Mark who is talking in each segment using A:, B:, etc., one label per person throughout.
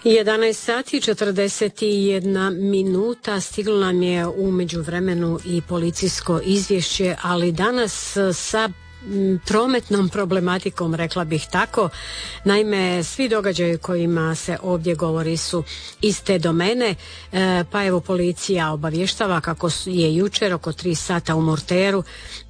A: 11 sati 41 minuta, stiglo nam je u međuvremenu i policijsko izvješće, ali danas sa prometnom problematikom, rekla bih tako. Naime, svi događaji kojima se ovdje govori su iz te domene, pa evo policija obavještava kako je jučer oko 3 sata u Murteru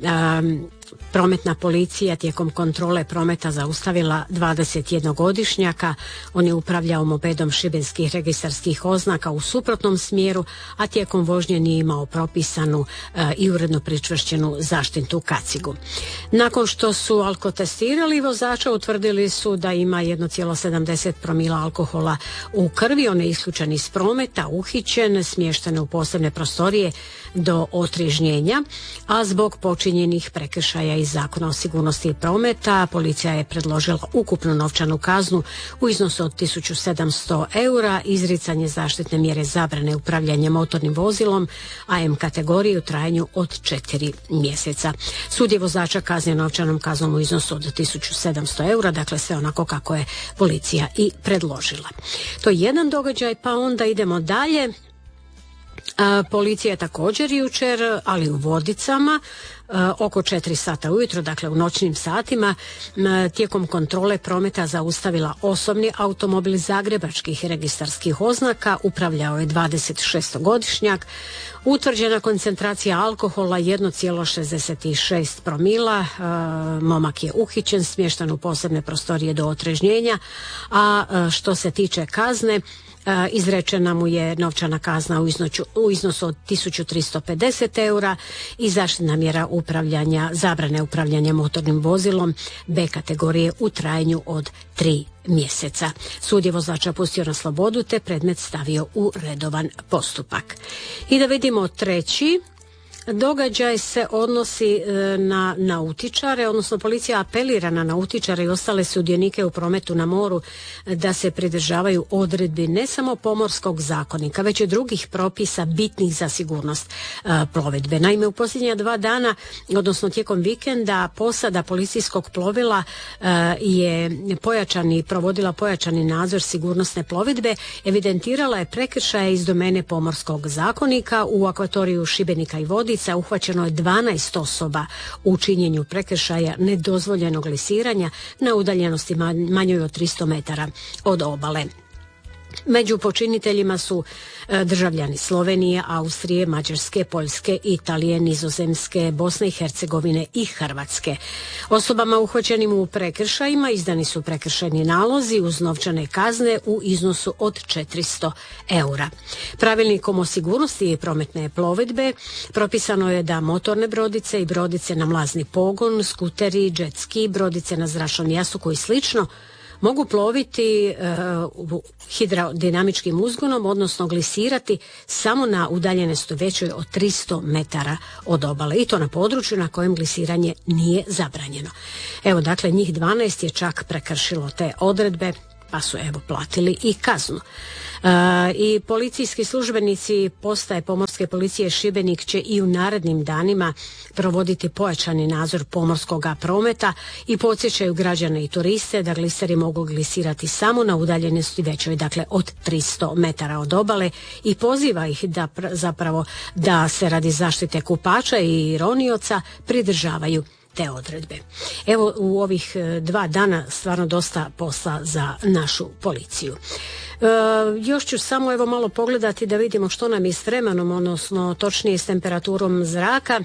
A: prometna policija tijekom kontrole prometa zaustavila 21-godišnjaka. On je upravljao mopedom šibenskih registarskih oznaka u suprotnom smjeru, a tijekom vožnje nije imao propisanu i uredno pričvršćenu zaštitnu kacigu. Nakon što su alkotestirali vozača, utvrdili su da ima 1,70 promila alkohola u krvi. On je isključen iz prometa, uhićen, smješten u posebne prostorije do otriježnjenja, a zbog počinjenih prekršaja iz Zakona o sigurnosti prometa policija je predložila ukupnu novčanu kaznu u iznosu od 1700 eura, izricanje zaštitne mjere zabrane upravljanja motornim vozilom AM kategorije u trajanju od 4 mjeseca. Sud je vozača kaznio novčanom kaznom u iznosu od 1700 eura, dakle sve onako kako je policija i predložila. To je jedan događaj, pa onda idemo dalje. Policija je također jučer, ali u Vodicama, oko 4 sata ujutro, dakle u noćnim satima, tijekom kontrole prometa zaustavila osobni automobil zagrebačkih registarskih oznaka. Upravljao je 26-godišnjak. Utvrđena koncentracija alkohola 1,66 promila. Momak je uhićen, smješten u posebne prostorije do otrežnjenja, a što se tiče kazne, izrečena mu je novčana kazna u iznosu od 1350 eura i zaštitna mjera zabrane upravljanja motornim vozilom B kategorije u trajanju od 3 mjeseca. Sud je vozača pustio na slobodu te predmet stavio u redovan postupak. I da vidimo treći događaj, se odnosi na nautičare, odnosno policija apelira na nautičare i ostale sudionike u prometu na moru da se pridržavaju odredbi ne samo pomorskog zakonika, već i drugih propisa bitnih za sigurnost plovidbe. Naime, u posljednja 2 dana, odnosno tijekom vikenda, posada policijskog plovila je provodila pojačani nadzor sigurnosne plovidbe, evidentirala je prekršaje iz domene pomorskog zakonika. U akvatoriju Šibenika i Vodica uhvaćeno je 12 osoba u činjenju prekršaja nedozvoljenog lisiranja na udaljenosti manjoj od 300 metara od obale. Među počiniteljima su državljani Slovenije, Austrije, Mađarske, Poljske, Italije, Nizozemske, Bosne i Hercegovine i Hrvatske. Osobama uhvaćenim u prekršajima izdani su prekršajni nalozi uz novčane kazne u iznosu od 400 eura. Pravilnikom o sigurnosti prometne plovidbe propisano je da motorne brodice i brodice na mlazni pogon, skuteri, jet ski, brodice na zračnom jasuku i slično mogu ploviti hidrodinamičkim uzgonom, odnosno glisirati samo na udaljenosti većoj od 300 metara od obale, i to na području na kojem glisiranje nije zabranjeno. Evo, dakle, njih 12 je čak prekršilo te odredbe, pa su platili i kaznu. I policijski službenici postaje pomorske policije Šibenik će i u narednim danima provoditi pojačani nadzor pomorskog prometa i podsjećaju građane i turiste da gliseri mogu glisirati samo na udaljenosti većoj, dakle od 300 metara od obale, i poziva ih da se radi zaštite kupača i ronioca pridržavaju te odredbe. Evo, u ovih 2 dana stvarno dosta posla za našu policiju. Još ću samo malo pogledati da vidimo što nam je s vremenom, odnosno točnije s temperaturom zraka.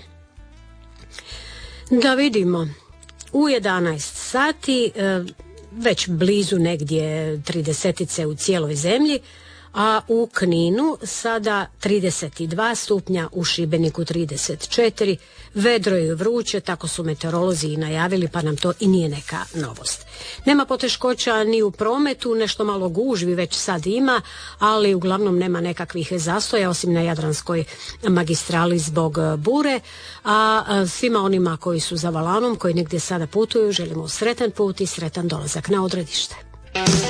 A: Da vidimo, u 11 sati već blizu negdje 30 u cijeloj zemlji, a u Kninu sada 32 stupnja, u Šibeniku 34, vedro je vruće, tako su meteorolozi i najavili, pa nam to i nije neka novost. Nema poteškoća ni u prometu, nešto malo gužvi već sad ima, ali uglavnom nema nekakvih zastoja osim na Jadranskoj magistrali zbog bure, a svima onima koji su za volanom, koji negdje sada putuju, želimo sretan put i sretan dolazak na odredište.